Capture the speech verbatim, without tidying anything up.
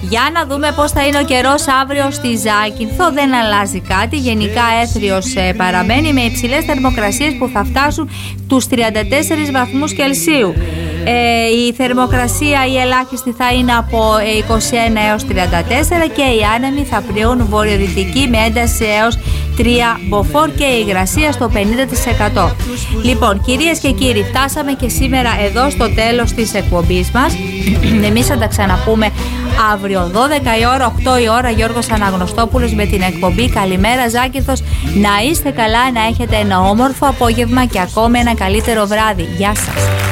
Για να δούμε πώς θα είναι ο καιρός αύριο στη Ζάκυνθο. Δεν αλλάζει κάτι. Γενικά έθριος ε, παραμένει με υψηλές θερμοκρασίες που θα φτάσουν τους τριάντα τέσσερις βαθμούς Κελσίου. Ε, η θερμοκρασία η ελάχιστη θα είναι από είκοσι ένα έως τριάντα τέσσερα και οι άνεμοι θα πλέουν βορειοδυτική με ένταση έως τρία μποφόρ και η υγρασία στο πενήντα τοις εκατό. Λοιπόν, κυρίες και κύριοι, φτάσαμε και σήμερα εδώ στο τέλος της εκπομπής μας. Εμείς θα τα ξαναπούμε αύριο δώδεκα η ώρα, οκτώ η ώρα. Γιώργος Αναγνωστόπουλος με την εκπομπή Καλημέρα Ζάκυνθος. Να είστε καλά, να έχετε ένα όμορφο απόγευμα και ακόμα ένα καλύτερο βράδυ. Γεια σας.